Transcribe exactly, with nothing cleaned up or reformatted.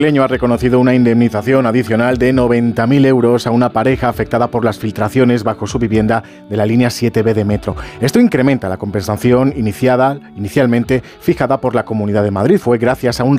El leño ha reconocido una indemnización adicional de noventa mil euros a una pareja afectada por las filtraciones bajo su vivienda de la línea siete be de Metro. Esto incrementa la compensación iniciada, inicialmente fijada por la Comunidad de Madrid. Fue gracias a un